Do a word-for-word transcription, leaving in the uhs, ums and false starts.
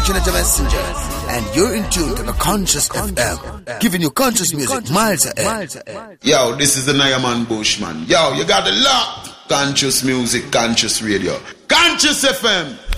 Trinity Messenger, and you're in tune to the Conscious F M, giving you conscious music miles ahead. Yo, this is the Nyaman Bushman. Yo, you got the lock. Conscious music, conscious radio. Conscious F M.